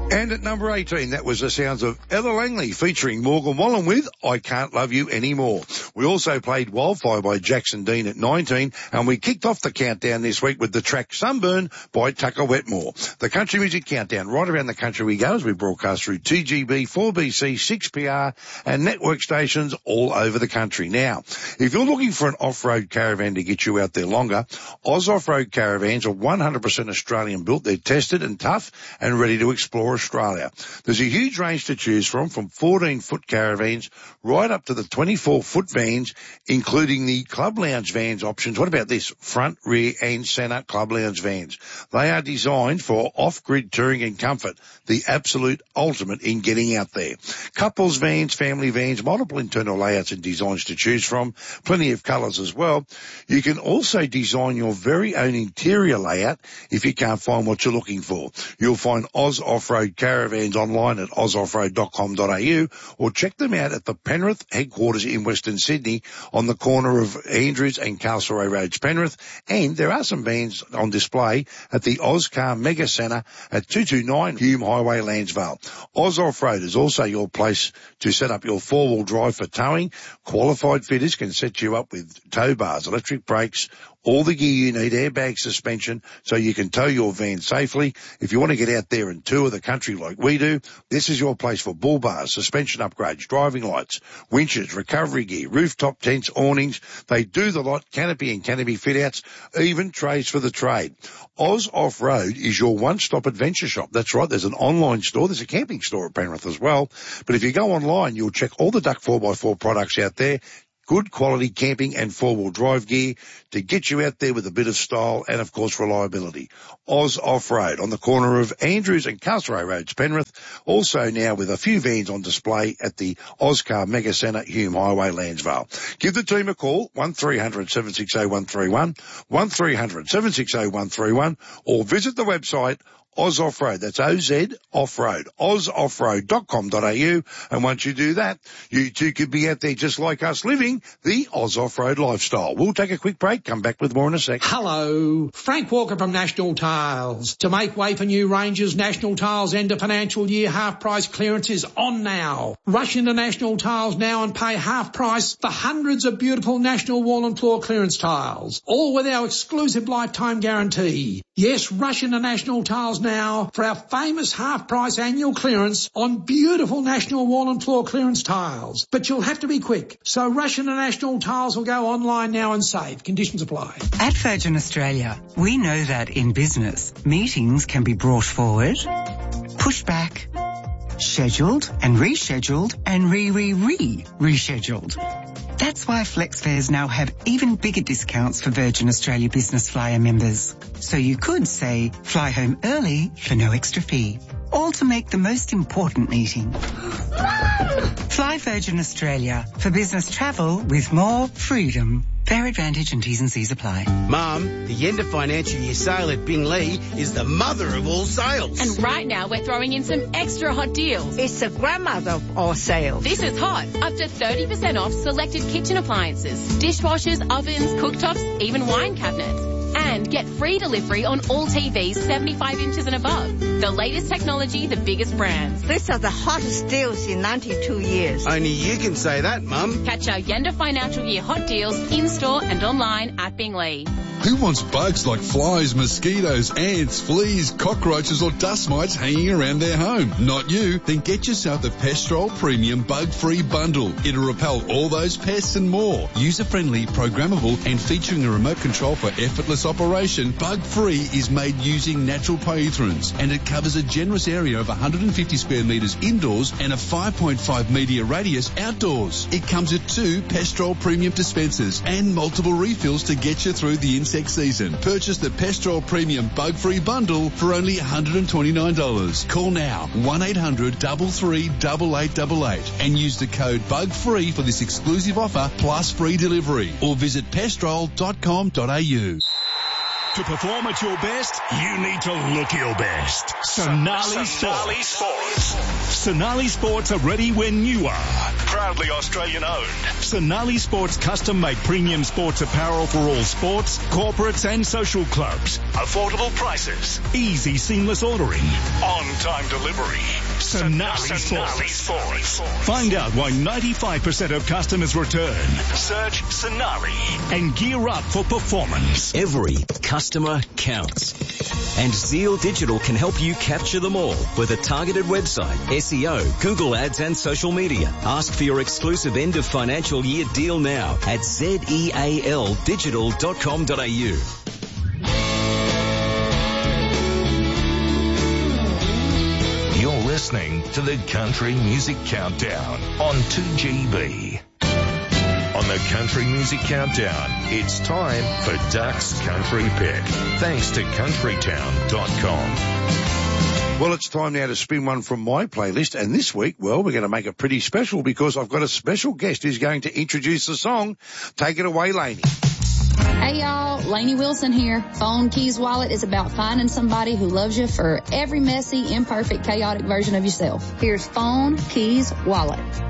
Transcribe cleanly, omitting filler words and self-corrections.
And at number 18, that was the sounds of Ella Langley featuring Morgan Wallen with I Can't Love You Anymore. We also played Wildfire by Jackson Dean at 19, and we kicked off the countdown this week with the track Sunburn by Tucker Wetmore. The Country Music Countdown, right around the country we go as we broadcast through 2GB, 4BC, 6PR and network stations all over the country. Now, if you're looking for an off-road caravan to get you out there longer, Oz Off-Road Caravans are 100% Australian built. They're tested and tough and ready to explore Australia. There's a huge range to choose from 14-foot caravans right up to the 24-foot vans, including the Club Lounge vans options. What about this? Front, rear and centre Club Lounge vans. They are designed for off-grid touring and comfort, the absolute ultimate in getting out there. Couples vans, family vans, multiple internal layouts and designs to choose from, plenty of colours as well. You can also design your very own interior layout if you can't find what you're looking for. You'll find Oz Off-Road Caravans online at ozoffroad.com.au or check them out at the Penrith headquarters in Western Sydney on the corner of Andrews and Castlereagh Roads, Penrith. And there are some vans on display at the Ozcar Mega Centre at 229 Hume Highway, Landsvale. Oz Off-Road is also your place to set up your four-wheel drive for towing. Qualified fitters can set you up with tow bars, electric brakes, all the gear you need, airbag suspension, so you can tow your van safely. If you want to get out there and tour the country like we do, this is your place for bull bars, suspension upgrades, driving lights, winches, recovery gear, rooftop tents, awnings. They do the lot, canopy and canopy fit-outs, even trays for the trade. Oz Off-Road is your one-stop adventure shop. That's right, there's an online store. There's a camping store at Penrith as well. But if you go online, you'll check all the Duck 4x4 products out there. Good quality camping and four-wheel drive gear to get you out there with a bit of style and, of course, reliability. Oz Off-Road on the corner of Andrews and Castlereagh Roads, Penrith. Also now with a few vans on display at the Ozcar Mega Centre, Hume Highway, Landsvale. Give the team a call, 1300 760 131, 1300 760 131, or visit the website Oz Off-Road, that's OZ Off-Road, ozoffroad.com.au, and once you do that, you too could be out there just like us living the Oz Off-Road lifestyle. We'll take a quick break, come back with more in a sec. Hello, Frank Walker from National Tiles. To make way for new ranges, National Tiles end of financial year half-price clearance is on now. Rush into National Tiles now and pay half price for hundreds of beautiful National Wall and Floor clearance tiles, all with our exclusive lifetime guarantee. Yes, rush into National Tiles now for our famous half-price annual clearance on beautiful National Wall and Floor clearance tiles. But you'll have to be quick, so rush into National Tiles or go online now and save. Conditions apply. At Virgin Australia, we know that in business, meetings can be brought forward, pushed back, scheduled and rescheduled and rescheduled. That's why FlexFares now have even bigger discounts for Virgin Australia Business Flyer members. So you could say, fly home early for no extra fee. All to make the most important meeting. Fly Virgin Australia for business travel with more freedom. Fair advantage and T's and C's apply. Mum, the end of financial year sale at Binglee is the mother of all sales. And right now we're throwing in some extra hot deals. It's the grandmother of all sales. This is hot. Up to 30% off selected kitchen appliances, dishwashers, ovens, cooktops, even wine cabinets. And get free delivery on all TVs 75 inches and above. The latest technology, the biggest brands. These are the hottest deals in 92 years. Only you can say that, Mum. Catch our Yenda Financial Year hot deals in-store and online at Binglee. Who wants bugs like flies, mosquitoes, ants, fleas, cockroaches or dust mites hanging around their home? Not you. Then get yourself the Pestrol Premium Bug-Free Bundle. It'll repel all those pests and more. User-friendly, programmable and featuring a remote control for effortless operation, Bug-Free is made using natural pyrethrins and it covers a generous area of 150 square metres indoors and a 5.5 metre radius outdoors. It comes with 2 Pestrol Premium dispensers and multiple refills to get you through the insect season. Purchase the Pestrol Premium Bug-Free Bundle for only $129. Call now 1-800-338888 and use the code BUGFREE for this exclusive offer plus free delivery or visit pestrol.com.au. To perform at your best, you need to look your best. Sonali Sports. Sonali Sports are ready when you are. Proudly Australian owned. Sonali Sports custom-made premium sports apparel for all sports, corporates and social clubs. Affordable prices. Easy seamless ordering. On-time delivery. Sonali Sports. Find out why 95% of customers return. Search Sonali and gear up for performance. Every customer counts. And Zeal Digital can help you capture them all with a targeted website, SEO, Google Ads and social media. Ask for your exclusive end of financial year deal now at zealdigital.com.au. You're listening to the Country Music Countdown on 2GB. On the Country Music Countdown, it's time for Duck's Country Pick. Thanks to countrytown.com. Well, it's time now to spin one from my playlist. And this week, well, we're going to make it pretty special because I've got a special guest who's going to introduce the song. Take it away, Lainey. Hey y'all, Lainey Wilson here. Phone Keys Wallet is about finding somebody who loves you for every messy, imperfect, chaotic version of yourself. Here's Phone Keys Wallet.